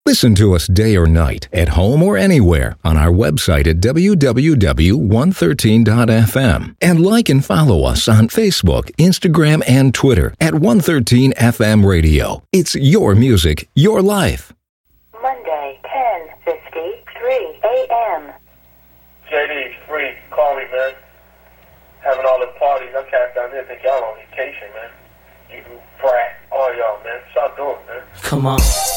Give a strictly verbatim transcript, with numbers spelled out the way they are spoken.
Listen to us day or night, at home or anywhere, on our website at w w w dot one thirteen dot f m. And like and follow us on Facebook, Instagram, and Twitter at one thirteen F M Radio. It's your music, your life. Monday, ten fifty-three a.m. J D, free. Call me, man. Having all the parties. I cast down there think y'all on vacation, man. You brat. All y'all, man. Stop doing it, man. Come on.